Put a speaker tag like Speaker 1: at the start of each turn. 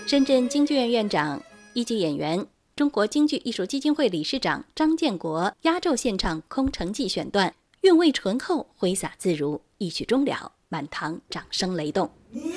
Speaker 1: 深圳京剧院院长、一级演员、中国京剧艺术基金会理事长张建国压轴献唱《空城计》选段，韵味醇厚，挥洒自如，一曲终了，满堂掌声雷动。